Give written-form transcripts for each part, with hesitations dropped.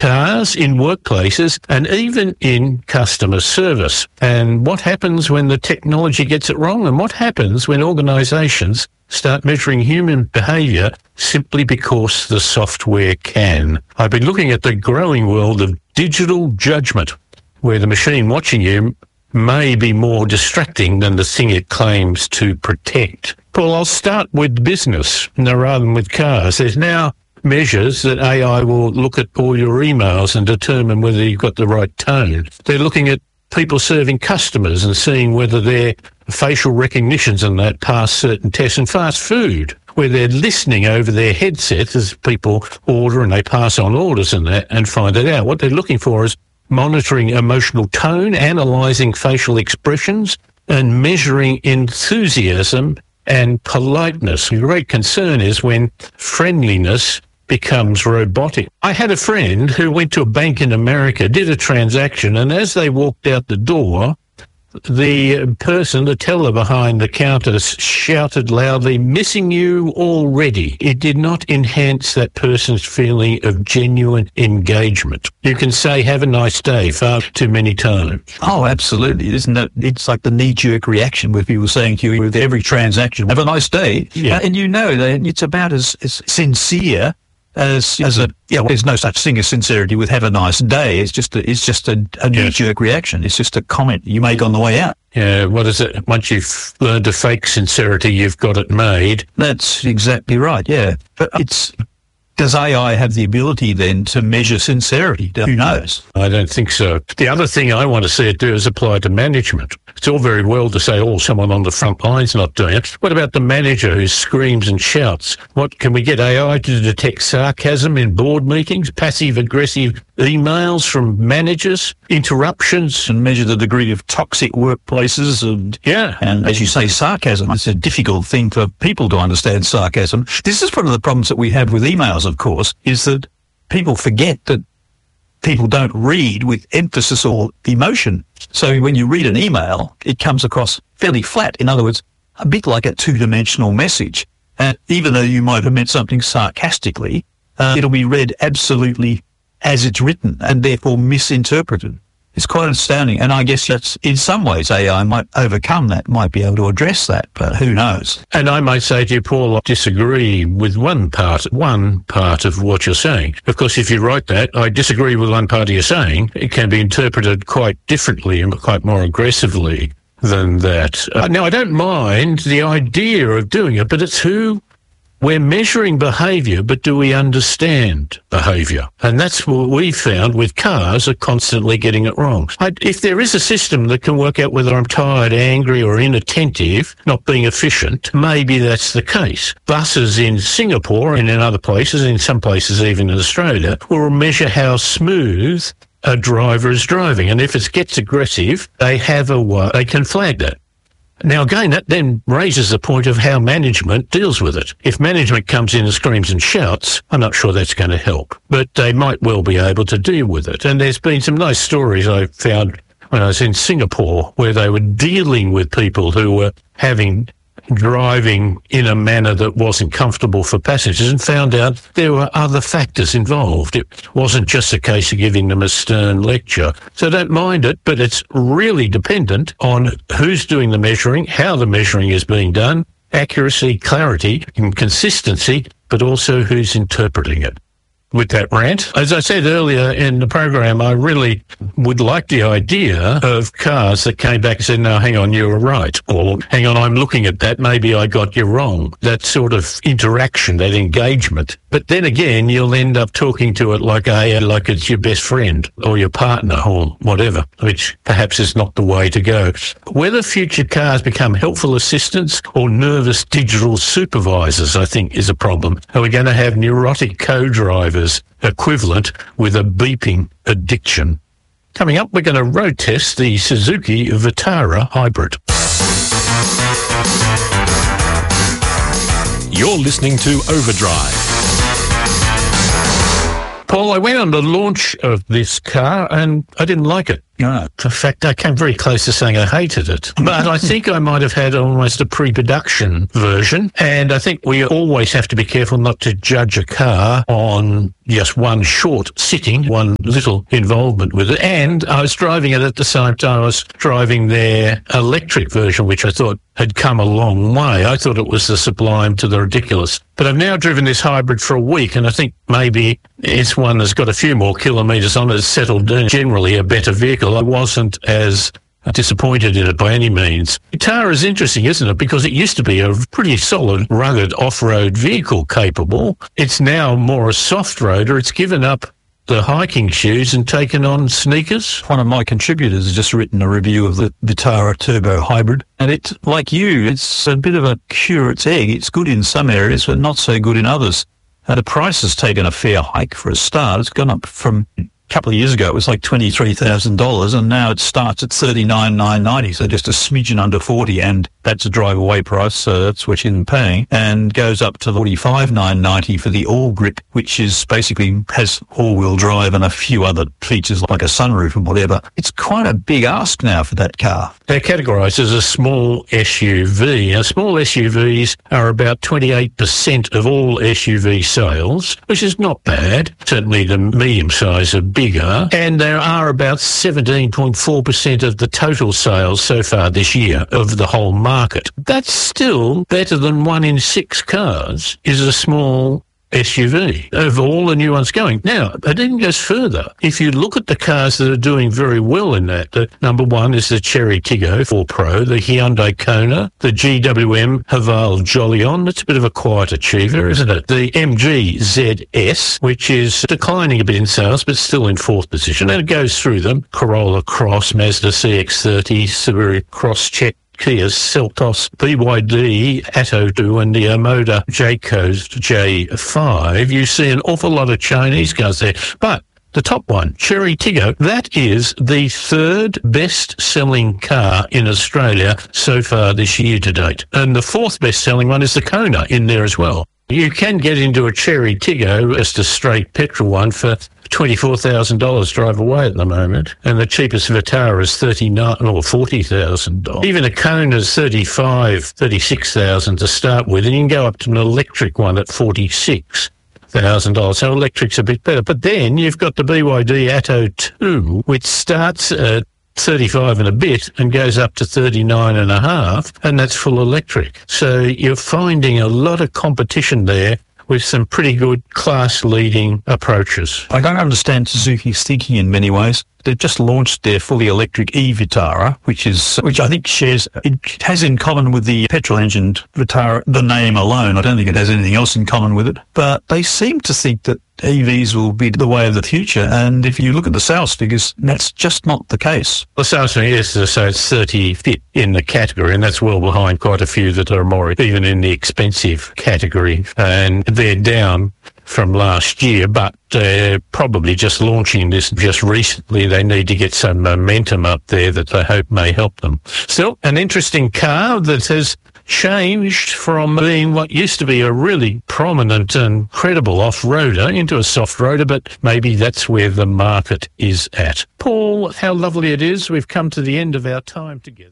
cars, in workplaces, and even in customer service. And what happens when the technology gets it wrong? And what happens when organisations start measuring human behaviour simply because the software can? I've been looking at the growing world of digital judgment, where the machine watching you may be more distracting than the thing it claims to protect. Paul, I'll start with business rather than with cars. There's now measures that AI will look at all your emails and determine whether you've got the right tone. They're looking at people serving customers and seeing whether their facial recognitions and that pass certain tests. And fast food, where they're listening over their headsets as people order and they pass on orders and that and find it out. What they're looking for is monitoring emotional tone, analysing facial expressions, and measuring enthusiasm and politeness. The great concern is when friendliness becomes robotic. I had a friend who went to a bank in America, did a transaction, and as they walked out the door, the person, the teller behind the counter, shouted loudly, "Missing you already." It did not enhance that person's feeling of genuine engagement. You can say, "Have a nice day," far too many times. Oh, absolutely. Isn't that, it's like the knee-jerk reaction with people saying to you with every transaction, "Have a nice day." Yeah. And you know that it's about as sincere as a, there's no such thing as sincerity with "have a nice day." It's just a knee-jerk reaction. It's just a comment you make on the way out. Yeah, what is it? Once you've learned to fake sincerity, you've got it made. That's exactly right, yeah. But does AI have the ability then to measure sincerity? Who knows? I don't think so. The other thing I want to see it do is apply to management. It's all very well to say, someone on the front line's not doing it. What about the manager who screams and shouts? What, can we get AI to detect sarcasm in board meetings, passive-aggressive emails from managers, interruptions? And measure the degree of toxic workplaces. And as you say, sarcasm. It's a difficult thing for people to understand, sarcasm. This is one of the problems that we have with emails, of course, is that people forget that people don't read with emphasis or emotion. So when you read an email, it comes across fairly flat. In other words, a bit like a two-dimensional message. And even though you might have meant something sarcastically, it'll be read absolutely as it's written and therefore misinterpreted. It's quite astounding. And I guess that's, in some ways, AI might overcome that, might be able to address that, but who knows? And I might say to you, Paul, I disagree with one part of what you're saying. Of course, if you write that, I disagree with one part of your saying. It can be interpreted quite differently and quite more aggressively than that. Now, I don't mind the idea of doing it, but it's who. We're measuring behaviour, but do we understand behaviour? And that's what we found with cars are constantly getting it wrong. If there is a system that can work out whether I'm tired, angry or inattentive, not being efficient, maybe that's the case. Buses in Singapore and in other places, in some places even in Australia, will measure how smooth a driver is driving. And if it gets aggressive, they can flag that. Now, again, that then raises the point of how management deals with it. If management comes in and screams and shouts, I'm not sure that's going to help, but they might well be able to deal with it. And there's been some nice stories I found when I was in Singapore where they were dealing with people who were driving in a manner that wasn't comfortable for passengers and found out there were other factors involved. It wasn't just a case of giving them a stern lecture. So don't mind it, but it's really dependent on who's doing the measuring, how the measuring is being done, accuracy, clarity, and consistency, but also who's interpreting it. With that rant, as I said earlier in the program, I really would like the idea of cars that came back and said, "No, hang on, you were right," or "Hang on, I'm looking at that, maybe I got you wrong." That sort of interaction, that engagement. But then again, you'll end up talking to it like it's your best friend or your partner or whatever, which perhaps is not the way to go. Whether future cars become helpful assistants or nervous digital supervisors, I think, is a problem. Are we going to have neurotic co-drivers equivalent with a beeping addiction? Coming up, we're going to road test the Suzuki Vitara Hybrid. You're listening to Overdrive. Paul, I went on the launch of this car and I didn't like it. No. In fact, I came very close to saying I hated it. But I think I might have had almost a pre-production version. And I think we always have to be careful not to judge a car on just one short sitting, one little involvement with it. And I was driving it at the same time I was driving their electric version, which I thought had come a long way. I thought it was the sublime to the ridiculous. But I've now driven this hybrid for a week, and I think maybe it's one that's got a few more kilometres on it, it's settled down, generally a better vehicle. I wasn't as disappointed in it by any means. Vitara is interesting, isn't it? Because it used to be a pretty solid, rugged off-road vehicle capable. It's now more a soft roader. It's given up the hiking shoes and taken on sneakers. One of my contributors has just written a review of the Vitara Turbo Hybrid, and it, like you, it's a bit of a curate's egg. It's good in some areas, but not so good in others. The price has taken a fair hike for a start. It's gone up from a couple of years ago, it was like $23,000, and now it starts at $39,990, so just a smidgen under 40, and that's a drive-away price, so that's what you're paying, and goes up to $45,990 for the All Grip, which is basically has all-wheel drive and a few other features like a sunroof and whatever. It's quite a big ask now for that car. They're categorised as a small SUV. Now, small SUVs are about 28% of all SUV sales, which is not bad. Certainly the medium size are bigger, and there are about 17.4% of the total sales so far this year of the whole market. That's still better than 1 in 6 cars is a small SUV of all the new ones going. Now, it even goes further. If you look at the cars that are doing very well in that, the number 1 is the Chery Tiggo 4 Pro, the Hyundai Kona, the GWM Haval Jolion. That's a bit of a quiet achiever, isn't it? The MG ZS, which is declining a bit in sales, but still in 4th position. And it goes through them. Corolla Cross, Mazda CX-30, Subaru Crosscheck, Kia Seltos, BYD, Atto 2 and the Omoda Jayco J5. You see an awful lot of Chinese cars there. But the top one, Chery Tiggo, that is the 3rd best-selling car in Australia so far this year to date. And the 4th best-selling one is the Kona in there as well. You can get into a Chery Tiggo, just a straight petrol one, for $24,000 drive away at the moment, and the cheapest Vitara is $39,000 or $40,000. Even a Kona's $36,000 to start with, and you can go up to an electric one at $46,000. So electric's a bit better. But then you've got the BYD Atto 2, which starts at 35 and a bit and goes up to 39 and a half, and that's full electric. So you're finding a lot of competition there with some pretty good class-leading approaches. I don't understand Suzuki's thinking in many ways. They've just launched their fully electric e-Vitara, which I think it has in common with the petrol-engined Vitara, the name alone. I don't think it has anything else in common with it. But they seem to think that EVs will be the way of the future. And if you look at the sales figures, that's just not the case. The sales figures, so it's 35th in the category, and that's well behind quite a few that are more even in the expensive category. And they're down from last year, but they're probably just launching this just recently. They need to get some momentum up there that they hope may help them. Still, an interesting car that has changed from being what used to be a really prominent and credible off-roader into a soft-roader, but maybe that's where the market is at. Paul, how lovely it is. We've come to the end of our time together.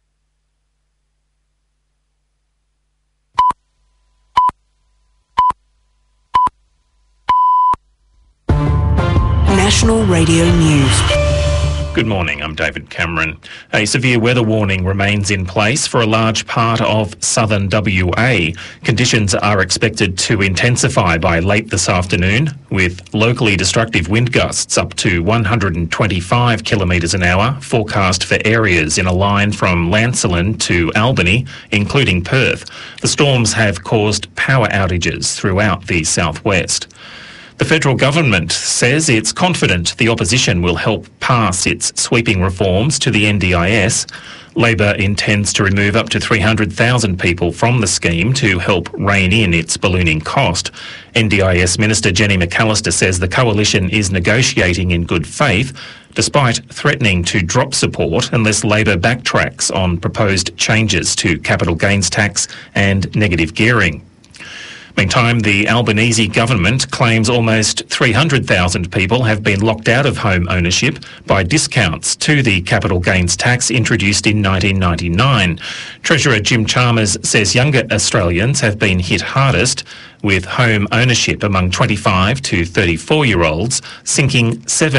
National Radio News. Good morning, I'm David Cameron. A severe weather warning remains in place for a large part of southern WA. Conditions are expected to intensify by late this afternoon, with locally destructive wind gusts up to 125 kilometres an hour forecast for areas in a line from Lancelin to Albany, including Perth. The storms have caused power outages throughout the southwest. The federal government says it's confident the opposition will help pass its sweeping reforms to the NDIS. Labor intends to remove up to 300,000 people from the scheme to help rein in its ballooning cost. NDIS Minister Jenny McAllister says the coalition is negotiating in good faith, despite threatening to drop support unless Labor backtracks on proposed changes to capital gains tax and negative gearing. Meantime, the Albanese government claims almost 300,000 people have been locked out of home ownership by discounts to the capital gains tax introduced in 1999. Treasurer Jim Chalmers says younger Australians have been hit hardest, with home ownership among 25 to 34-year-olds sinking 7